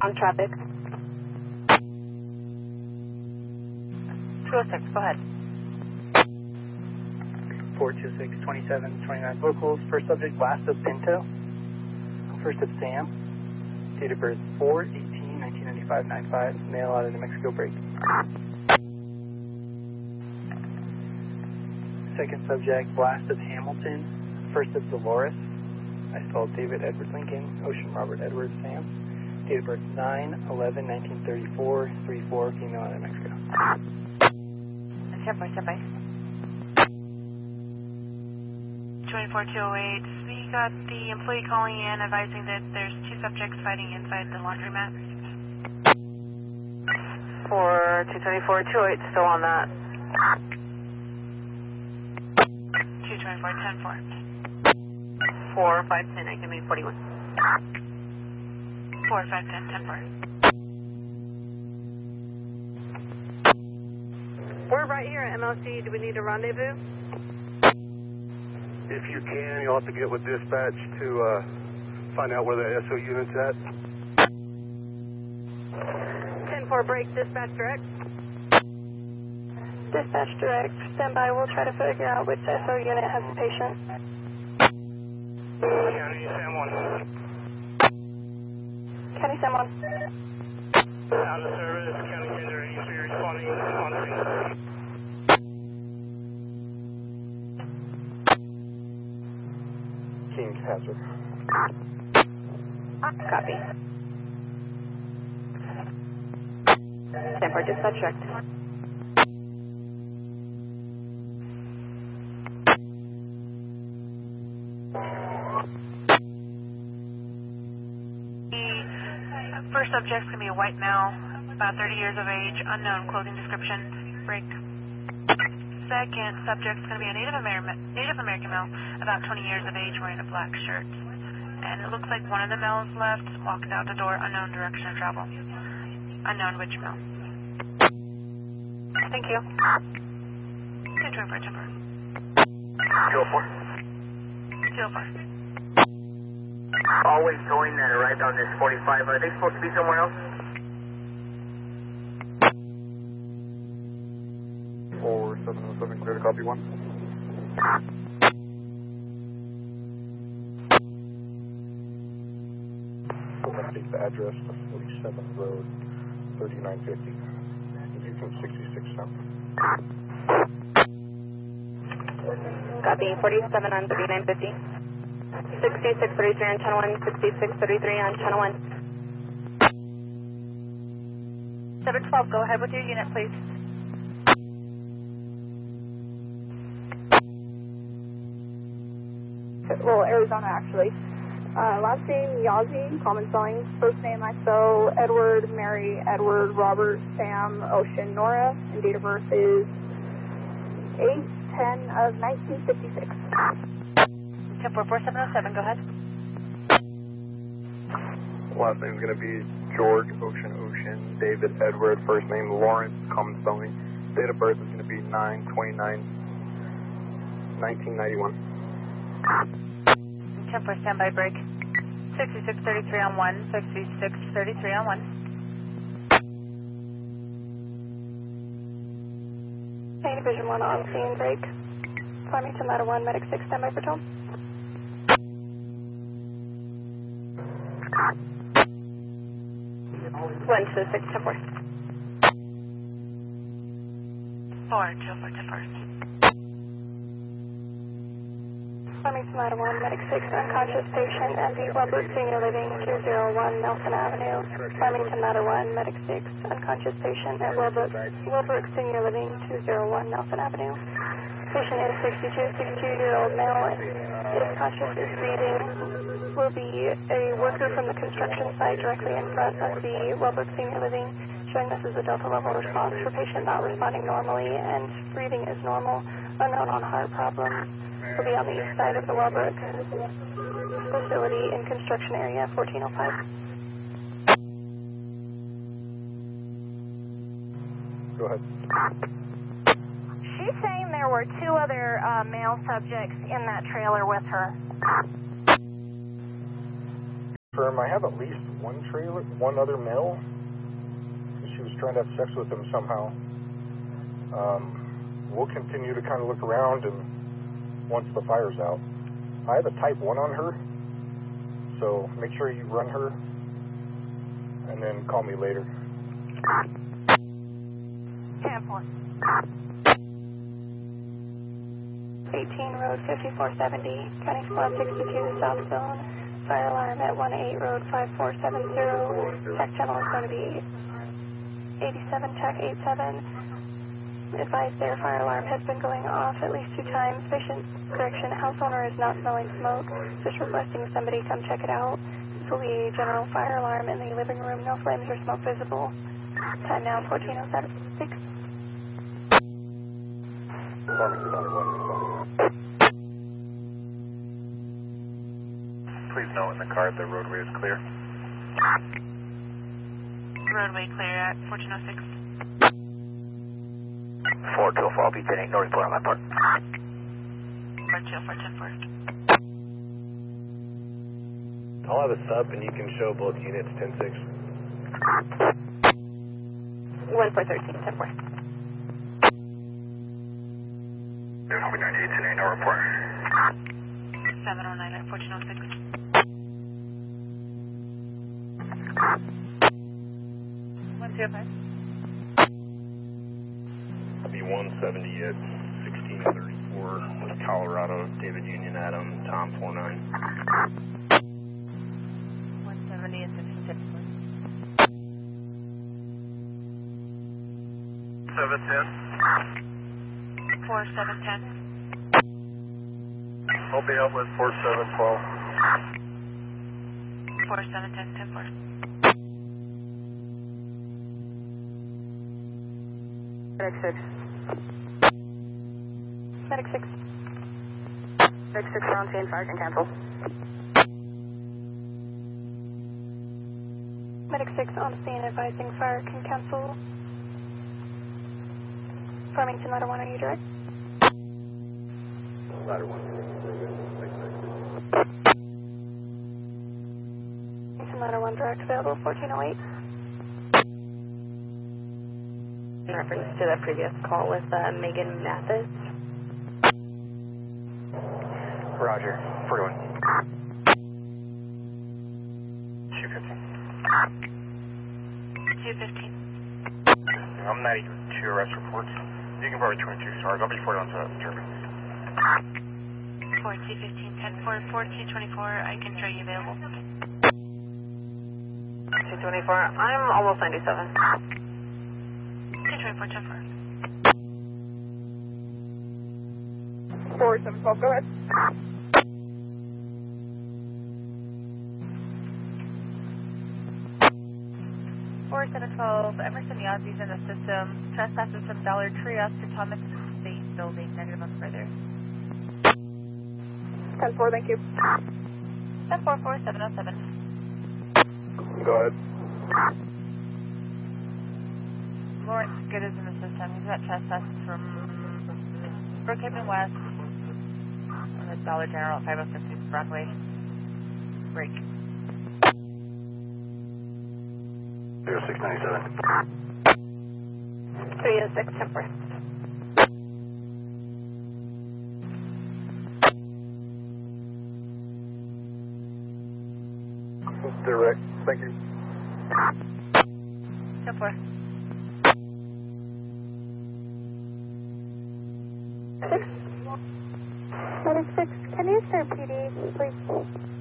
On traffic. 206, go ahead. 426, 27, 29 locals. First subject, last of Pinto. First of Sam. Date of birth 4/18/1995, male out of New Mexico break. Second subject, blast of Hamilton. First of Dolores. I spelled David Edward Lincoln, Ocean Robert Edward Sam. Date of birth 9/11/1934, 34, female out of New Mexico. Step by. 24208, we got the employee calling in advising that there's two subjects fighting inside the laundromat. For 224-208, still on that. 224-10-4. 4-5-10, give me 41. 4-5-10-10-4. We're right here at MLC. Do we need a rendezvous? If you can, you'll have to get with dispatch to find out where the SO unit's at. 10-4 break, dispatch direct. Dispatch direct, stand by. We'll try to figure out which SO unit has the patient. County San Juan. County San Juan. Out of service, County 10-3 responding on scene. King Hazard. Copy. 10-4, dispatch direct. First subject's going to be a white male, about 30 years of age, unknown, clothing description, break. Second subject's going to be a Native American male, about 20 years of age, wearing a black shirt. And it looks like one of the males left, walked out the door, unknown direction of travel. Unknown which male. Thank you. 224. 204. 204. Always showing that arrived on this 45. Are they supposed to be somewhere else? 4707, clear to copy 1. We'll update the address to 47 Road, 3950. You can 66 South. Copy, 47 on 3950. 6633 on channel 1, 6633 on channel 1. 712, go ahead with your unit, please. Well, Arizona, actually. Last name, Yazzie, common spelling. First name, I spell Edward, Mary, Edward, Robert, Sam, Ocean, Nora. And date of birth is 8/10/1956. 10-4-4707, go ahead. Last name's going to be George, Ocean, David, Edward, first name Lawrence, common spelling. Date of birth is going to be 9/29/1991. 10-4, standby break. 6633 on 1, 6633 on 1. Hey, Division 1 on scene break. Farmington Ladder 1, Medic 6, standby for tone. One to 6 to 4. 4-2-4-10-4. Farmington Ladder 1, Medic 6, unconscious patient, MV Robert, Senior Living, 201 Nelson Avenue. Farmington Ladder 1, Medic 6, unconscious patient at Wilbrook Senior Living, 201 Nelson Avenue. Patient is 62-year-old male, is conscious, is breathing, will be a worker from the construction site directly in front of the Wilbrook Senior Living, showing this is a Delta level response for patient not responding normally and breathing is normal, unknown on heart problems. Will be on the east side of the Wilbrook facility in construction area 1405. Go ahead. She's saying there were two other male subjects in that trailer with her. Firm, I have at least one other male. She was trying to have sex with him somehow. We'll continue to kind of look around and once the fire's out. I have a type 1 on her, so make sure you run her and then call me later. 10-4. 18 Road 5470, County Squad 62, South Zone. Fire alarm at 18 Road 5470. Tech channel is going to be 87 Tech 87. Advised their fire alarm has been going off at least 2 times. Correction, house owner is not smelling smoke. Just requesting somebody come check it out. This will be general fire alarm in the living room. No flames or smoke visible. Time now 14:07:06. Please note in the card the roadway is clear. Roadway clear at 14:06. 424, I'll be 10-8, no report on my part. 424, 10-4. I'll have a sub and you can show both units 10-6. 1413, 10-4. 98 today, no report. 709 at 14:06. 105. I'll be 170 at 1634 with Colorado, David Union Adam, Tom 49. 170 at 1634. 710. 4710. I'll be out with 4712. 4710, 10-4. Medic 6. Medic 6. Medic 6, we're on scene. Fire can cancel. Medic 6 on scene advising fire can cancel. Farmington ladder 1, are you direct? Ladder 1. Farmington ladder 1 direct available 1408. In reference to the previous call with Megan Mathis. Roger, 41. 215. 215. I'm 92 arrest reports. You can probably 22 stars. I'll be 40 on German. 4215, 10-4, 4224. I can show you available. 224, I'm almost 97. 224, 10-4. 4712, go ahead. Emerson Yazzi's in the system. Trespasses from Dollar Tree off to Thomas State Building. Negative on further. 10-4, thank you. 10-4-4707. Go ahead. Lawrence Good is in the system. He's got trespasses from Brookhaven West on the Dollar General at 506 Broadway. Break. 0697. 306, 10-4. Direct, thank you. 10-4. 6. Medic 6, can you start PD, please?